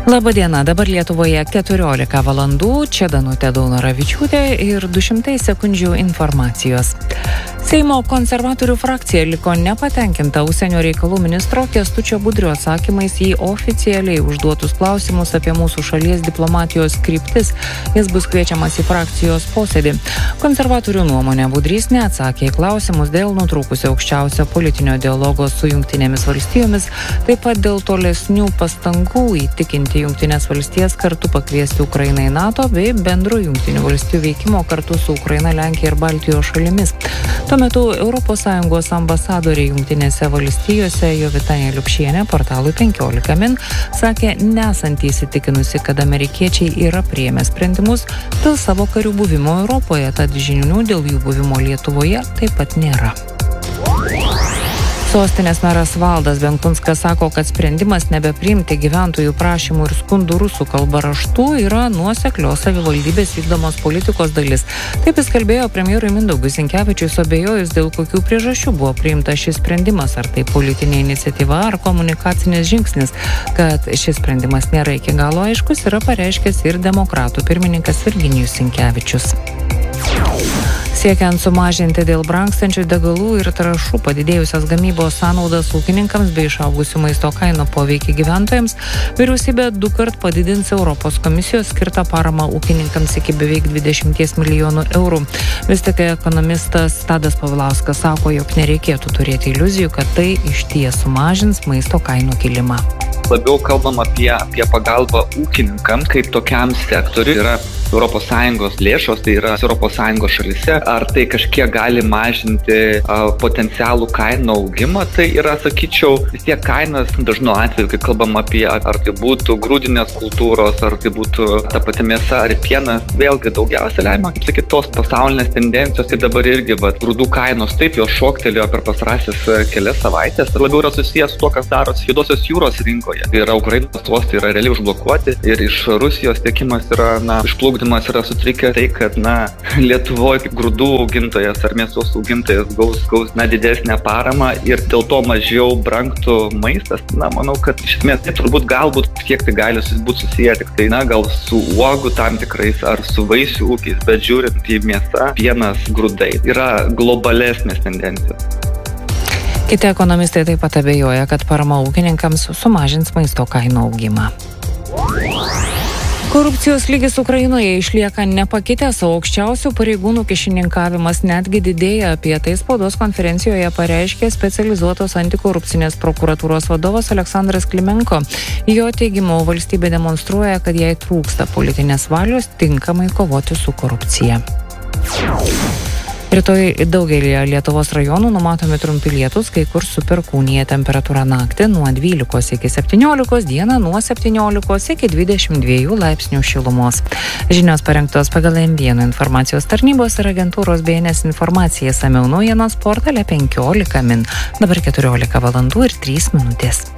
Labadiena, dabar Lietuvoje 14 valandų, čia Danutė Daunoravičiūtė ir 200 sekundžių informacijos. Seimo konservatorių frakcija liko nepatenkinta užsienio reikalų ministro Kęstučio Budrio atsakymais į oficialiai užduotus klausimus apie mūsų šalies diplomatijos kryptis. Jis bus kviečiamas į frakcijos posėdį. Konservatorių nuomonė, Budrys neatsakė į klausimus dėl nutrūkusio aukščiausio politinio dialogo su Jungtinėmis valstijomis, taip pat dėl tolesnių pastangų įtikinti Jungtinės valstijas kartu pakviesti Ukrainą į NATO bei bendro Jungtinių valstijų veikimo kartu su Ukraina, Lenkija ir Baltijos šalimis. Tuo metu ES ambasadorė Jungtinėse valstijose Jovita Neliupšienė portalui 15 min sakė, nesant įsitikinusi, kad amerikiečiai yra priėmę sprendimus dėl savo karių buvimo Europoje, tad žinių dėl jų buvimo Lietuvoje taip pat nėra. Sostinės meras Valdas Benkunskas sako, kad sprendimas nebepriimti gyventojų prašymų ir skundų rusų kalba raštu yra nuoseklios savivaldybės vykdomos politikos dalis. Taip jis kalbėjo premjerui Mindaugui Sinkevičiui, suabejojus dėl kokių priežasčių buvo priimtas šis sprendimas, ar tai politinė iniciatyva, ar komunikacinis žingsnis. Kad šis sprendimas nėra iki galo aiškus, yra pareiškęs ir demokratų pirmininkas Virginijus Sinkevičius. Siekiant sumažinti dėl brangstančių degalų ir trąšų padidėjusias gamybos sąnaudas ūkininkams bei išaugusių maisto kainų poveikį gyventojams, vyriausybė 2 kart padidins Europos komisijos skirtą paramą ūkininkams iki beveik 20 milijonų eurų. Vis tik ekonomistas Tadas Povilauskas sako, jog nereikėtų turėti iliuzijų, kad tai išties sumažins maisto kainų kilimą. Labiau kalbam apie pagalbą ūkininkams kaip tokiam sektoriui. Yra ES lėšos, tai yra ES šalyse. Ar tai kažkiek gali mažinti potencialų kainų augimą? Tai yra, sakyčiau, vis tiek kainas dažnu atveju, kai kalbam apie ar tai būtų grūdinės kultūros, ar tai būtų ta pati mėsa ar pienas, vėlgi daugiausia lemia, kaip sakyt, tos pasaulinės tendencijos. Tai dabar irgi grūdų kainos taip jos šoktelėjo per pastarąsias kelias savaitės. Tai labiau yra susijęs su tuo, kas darosi Juodosios jūros rinkoje. Tai yra Ukrainos uostai yra realiai užblokuoti ir iš Rusijos tiekimas yra, išplukdymas yra sutrikęs. Tai, kad, Lietuvoje kaip grūdų augintojas ar mėsos augintojas gaus didesnę paramą ir dėl to mažiau brangtų maistas. Manau, kad iš esmės tai turbūt galbūt kiek tai gali būti susiję tik tai, gal su uogų tam tikrais ar su vaisių ūkiais, bet žiūrint į mėsą, pienas, grūdai yra globalesnės tendencijos. Kiti ekonomistai taip pat abejoja, kad parama ūkininkams sumažins maisto kainų augimą. Korupcijos lygis Ukrainoje išlieka nepakitęs, o aukščiausių pareigūnų kyšininkavimas netgi didėja. Apie tai spaudos konferencijoje pareiškė specializuotos antikorupcinės prokuratūros vadovas Aleksandras Klimenko. Jo teigimu, valstybė demonstruoja, kad jai trūksta politinės valios tinkamai kovoti su korupcija. Rytoj daugelį Lietuvos rajonų numatomi trumpi lietūs, kai kur su perkūnija, temperatūra naktį nuo 12 iki 17, dieną nuo 17 iki 22 laipsnių šilumos. Žinios parengtos pagal M1 informacijos tarnybos ir agentūros BNS informacija, samiau naujienos portale 15 min. Dabar 14 valandų ir 3 minutės.